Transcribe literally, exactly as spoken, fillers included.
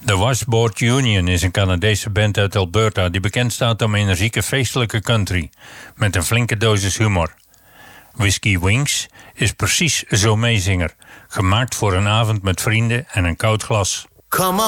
The Washboard Union is een Canadese band uit Alberta die bekend staat om energieke feestelijke country, met een flinke dosis humor. Whiskey Wings is precies zo'n meezinger, gemaakt voor een avond met vrienden en een koud glas. Come